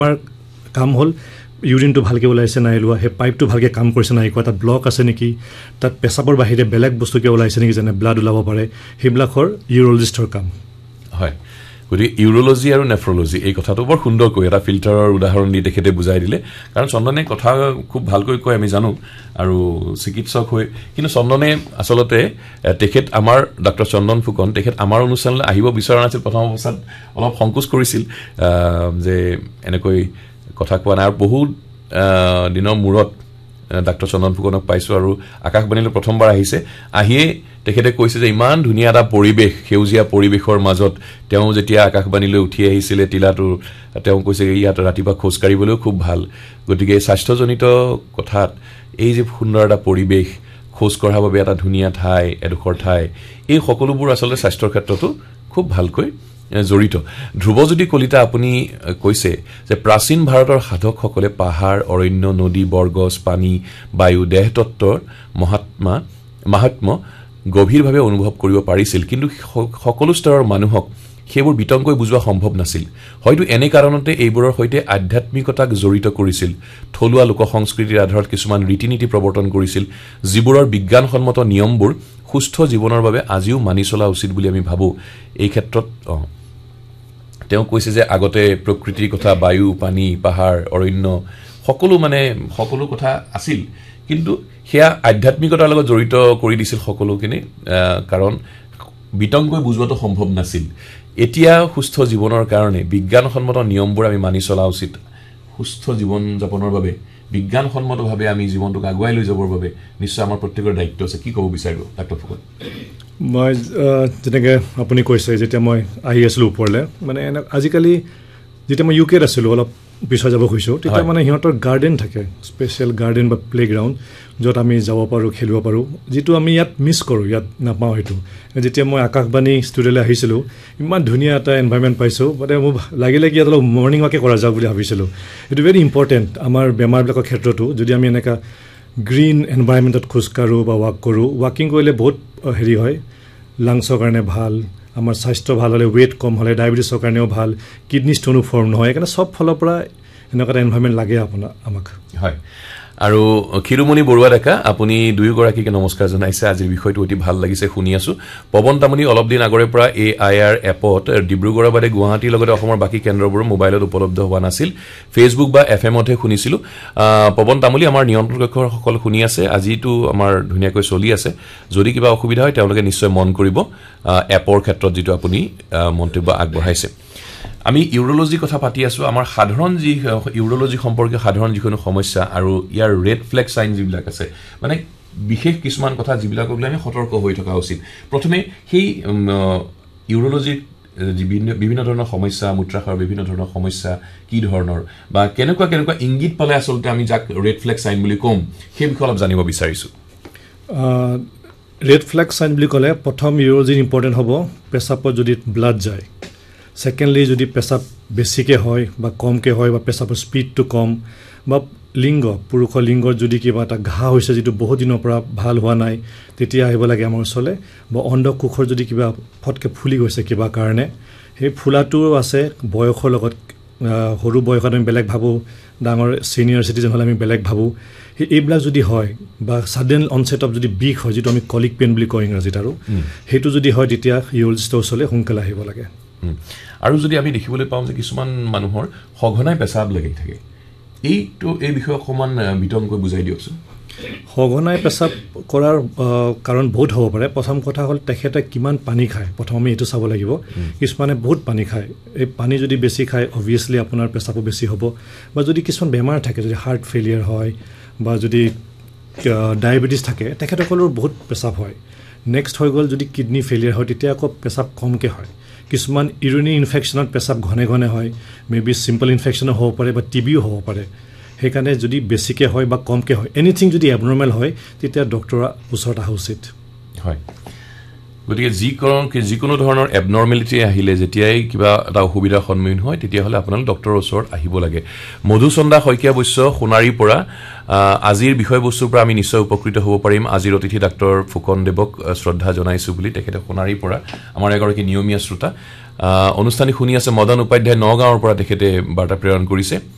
আমাৰ কাম হ'ল ইউৰিনটো ভালকৈ ওলাইছে নাই ওলোৱা, সেই পাইপটো ভালকৈ কাম কৰিছে নাই কোৱা, তাত ব্লক আছে নেকি, তাত পেচাবৰ বাহিৰে বেলেগ বস্তুকে ওলাইছে নেকি, যেনে ব্লাড ওলাব পাৰে, সেইবিলাকৰ ইউৰলজিষ্টৰ কাম। হয়, গতিকে ইউৰলজি আৰু নেফ্ৰলজি এই কথাটো বৰ সুন্দৰকৈ এটা ফিল্টাৰৰ উদাহৰণ দি তেখেতে বুজাই দিলে। কাৰণ চন্দনে কথা খুব ভালকৈ কয় আমি জানো, আৰু চিকিৎসক হৈ, কিন্তু চন্দনে আচলতে তেখেত আমাৰ ডক্টৰ চন্দন ফুকন তেখেত আমাৰ অনুষ্ঠানলৈ আহিব বিচৰা নাছিল। প্ৰথম অৱস্থাত অলপ সংকোচ কৰিছিল যে এনেকৈ কথা কোৱা নাই, আৰু বহুত দিনৰ মূৰত ডাক্তৰ চন্দন ফুকনক পাইছোঁ, আৰু আকাশবাণীলৈ প্ৰথমবাৰ আহিছে। আহিয়ে তেখেতে কৈছে যে ইমান ধুনীয়া এটা পৰিৱেশ, সেউজীয়া পৰিৱেশৰ মাজত তেওঁ যেতিয়া আকাশবাণীলৈ উঠি আহিছিলে টিলাটোৰ, তেওঁ কৈছে ইয়াত ৰাতিপুৱা খোজকাঢ়িবলৈও খুব ভাল। গতিকে স্বাস্থ্যজনিত কথাত এই যে সুন্দৰ এটা পৰিৱেশ, খোজ কঢ়াৰ বাবে এটা ধুনীয়া ঠাই, এডোখৰ ঠাই, এই সকলোবোৰ আচলতে স্বাস্থ্যৰ ক্ষেত্ৰতো খুব ভালকৈ জড়িত। ধ্ৰুৱজ্যোতি কলিতা আপুনি কৈছে যে প্ৰাচীন ভাৰতৰ সাধকসকলে পাহাৰ, অৰণ্য, নদী, বৰগছ, পানী, বায়ু, দেহতত্বৰ মাহাত্ম্য গভীৰভাৱে অনুভৱ কৰিব পাৰিছিল, কিন্তু সকলো স্তৰৰ মানুহক সেইবোৰ বিতংকৈ বুজোৱা সম্ভৱ নাছিল। হয়তো এনে কাৰণতে এইবোৰৰ সৈতে আধ্যাত্মিকতাক জড়িত কৰিছিল, থলুৱা লোক সংস্কৃতিৰ আধাৰত কিছুমান ৰীতি নীতি প্ৰৱৰ্তন কৰিছিল, যিবোৰৰ বিজ্ঞানসন্মত নিয়মবোৰ সুস্থ জীৱনৰ বাবে আজিও মানি চলা উচিত বুলি আমি ভাবোঁ। এই ক্ষেত্ৰত তেওঁ কৈছে যে আগতে প্ৰকৃতিৰ কথা, বায়ু, পানী, পাহাৰ, অৰণ্য, সকলো কথা আছিল, কিন্তু সেয়া আধ্যাত্মিকতাৰ লগত জড়িত কৰি দিছিল সকলোখিনি, কাৰণ বিতংকৈ বুজোৱাটো সম্ভৱ নাছিল। এতিয়া সুস্থ জীৱনৰ কাৰণে বিজ্ঞানসন্মত নিয়মবোৰ আমি মানি চলা উচিত। সুস্থ জীৱন যাপনৰ বাবে বিজ্ঞানসন্মতভাৱে আমি জীৱনটোক আগুৱাই লৈ যাবৰ বাবে নিশ্চয় আমাৰ প্ৰত্যেকৰ দায়িত্ব আছে। কি ক'ব বিচাৰিব ডাক্তৰ ফুকন? মই যেনেকৈ আপুনি কৈছে, যেতিয়া মই আহি আছিলোঁ ওপৰলৈ, মানে আজিকালি যেতিয়া মই UKত আছিলোঁ, অলপ পিছুৱাই যাব খুজিছোঁ, তেতিয়া মানে সিহঁতৰ গাৰ্ডেন থাকে, স্পেচিয়েল গাৰ্ডেন বা প্লে'গ্ৰাউণ্ড, য'ত আমি যাব পাৰোঁ, খেলিব পাৰোঁ, যিটো আমি ইয়াত মিছ কৰোঁ, ইয়াত নাপাওঁ সেইটো। যেতিয়া মই আকাশবাণী ষ্টুডিঅ'লৈ আহিছিলোঁ, ইমান ধুনীয়া এটা এনভাইৰনমেণ্ট পাইছোঁ, মানে মোৰ লাগিলে কি ইয়াত অলপ মৰ্ণিং ৱাকে কৰা যাওক বুলি ভাবিছিলোঁ। এইটো ভেৰি ইম্পৰ্টেণ্ট আমাৰ বেমাৰবিলাকৰ ক্ষেত্ৰতো। যদি আমি এনেকুৱা গ্ৰীণ এনভাইৰনমেণ্টত খোজকাঢ়োঁ বা ৱাক কৰোঁ, ৱাকিং কৰিলে বহুত হেৰি হয়, লাংছৰ কাৰণে ভাল, আমাৰ স্বাস্থ্য ভাল হ'লে, ৱেইট কম হ'লে, ডায়েবেটিছৰ কাৰণেও ভাল, কিডনী ষ্টোনো ফৰ্ম নহয়। সেইকাৰণে চব ফালৰ পৰা এনেকুৱা এটা এনভাইৰনমেণ্ট লাগে আমাক। হয়, আৰু ক্ষীৰোমণি বৰুৱা ডেকা, আপুনি দুয়োগৰাকীকে নমস্কাৰ জনাইছে। আজিৰ বিষয়টো অতি ভাল লাগিছে, শুনি আছোঁ। পৱন তামুলী অলপ দিন আগৰে পৰা AIR এপত ডিব্ৰুগড়ৰ বাদে গুৱাহাটীৰ লগতে অসমৰ বাকী কেন্দ্ৰবোৰ মোবাইলত উপলব্ধ হোৱা নাছিল, ফেচবুক বা FMতহে শুনিছিলোঁ। পৱন তামুলী, আমাৰ নিয়ন্ত্ৰণ কক্ষসকল শুনি আছে, আজিতো আমাৰ ধুনীয়াকৈ চলি আছে। যদি কিবা অসুবিধা হয় তেওঁলোকে নিশ্চয় মন কৰিব এপৰ ক্ষেত্ৰত, যিটো আপুনি মন্তব্য আগবঢ়াইছে। আমি ইউৰলজিৰ কথা পাতি আছোঁ। আমাৰ সাধাৰণ যি ইউৰলজি সম্পৰ্কীয় সাধাৰণ যিকোনো সমস্যা আৰু ইয়াৰ ৰেড ফ্লেগ চাইন যিবিলাক আছে, মানে বিশেষ কিছুমান কথা যিবিলাকক লৈ আমি সতৰ্ক হৈ থকা উচিত। প্ৰথমে সেই ইউৰলজিৰ বিভিন্ন ধৰণৰ সমস্যা, মূত্ৰাশয়ৰ বিভিন্ন ধৰণৰ সমস্যা কি ধৰণৰ, বা কেনেকুৱা ইংগিত পালে আচলতে আমি যাক ৰেড ফ্লেগ চাইন বুলি ক'ম, সেই বিষয়ে অলপ জানিব বিচাৰিছোঁ। ৰেড ফ্লেগ চাইন বুলি ক'লে প্ৰথম ইউৰলজিৰ ইম্পৰ্টেণ্ট হ'ব পেচাবত যদি ব্লাড যায়। ছেকেণ্ডলি যদি পেচাব বেছিকৈ হয় বা কমকৈ হয়, বা পেচাবৰ স্পীডটো কম, বা পুৰুষৰ লিংগত যদি কিবা এটা ঘাঁ হৈছে যিটো বহুত দিনৰ পৰা ভাল হোৱা নাই, তেতিয়া আহিব লাগে আমাৰ ওচৰলৈ। বা অণ্ডকোষৰ যদি কিবা ফটকৈ ফুলি গৈছে কিবা কাৰণে, সেই ফুলাটো আছে বয়সৰ লগত, সৰু বয়সত আমি বেলেগ ভাবোঁ, ডাঙৰ ছিনিয়ৰ চিটিজেন হ'লে আমি বেলেগ ভাবোঁ। এইবিলাক যদি হয়, বা ছাডেন অনছেট অফ যদি বিষ হয়, যিটো আমি কলিক পেইন বুলি কওঁ ইংৰাজীত, আৰু সেইটো যদি হয়, তেতিয়া ইউৰলজিষ্টৰ ওচৰলৈ সোনকালে আহিব লাগে। আৰু যদি আমি দেখিবলৈ পাওঁ যে কিছুমান মানুহৰ সঘনাই পেচাব লাগি থাকে, এই বিষয়ে অকণমান বিতংকৈ বুজাই দিয়কচোন। সঘনাই পেচাব কৰাৰ কাৰণ বহুত হ'ব পাৰে। প্ৰথম কথা হ'ল তেখেতে কিমান পানী খায়, প্ৰথম আমি এইটো চাব লাগিব। কিছুমানে বহুত পানী খায়, এই পানী যদি বেছি খায় অবভিয়াছলি আপোনাৰ পেচাবো বেছি হ'ব। বা যদি কিছুমান বেমাৰ থাকে, যদি হাৰ্ট ফেইলিয়াৰ হয় বা যদি ডায়েবেটিছ থাকে, তেখেতসকলৰ বহুত পেচাব হয়। নেক্সট হৈ গ'ল যদি কিডনী ফেইলিয়াৰ হয়, তেতিয়া আকৌ পেচাব কমকৈ হয়। কিছুমান ইউৰিনেৰী ইনফেকশ্যনত পেচাব ঘনে হয়, মেবি চিম্পল ইনফেকশ্যনো হ'ব পাৰে বা TBও হ'ব পাৰে। সেইকাৰণে যদি বেছিকৈ হয় বা কমকৈ হয়, এনিথিং যদি এবনৰ্মেল হয়, তেতিয়া ডক্তৰৰ ওচৰত অহা উচিত। হয়, গতিকে যিকোনো ধৰণৰ এবনৰ্মেলিটি আহিলে, যেতিয়াই কিবা এটা অসুবিধাৰ সন্মুখীন হয়, তেতিয়াহ'লে আপোনালোক ডক্তৰৰ ওচৰত আহিব লাগে। মধুচন্দা শইকীয়া বৈশ্য সোণাৰীৰ পৰা, আজিৰ বিষয়বস্তুৰ পৰা আমি নিশ্চয় উপকৃত হ'ব পাৰিম। আজিৰ অতিথি ডাক্তৰ ফুকন দেৱক শ্ৰদ্ধা জনাইছোঁ বুলি তেখেতে সোণাৰীৰ পৰা, আমাৰ এগৰাকী নিয়মীয়া শ্ৰোতা। অনুষ্ঠানিক শুনি আছে মদন উপাধ্যায় নগাঁৱৰ পৰা, তেখেতে বাৰ্তা প্ৰেৰণ কৰিছে।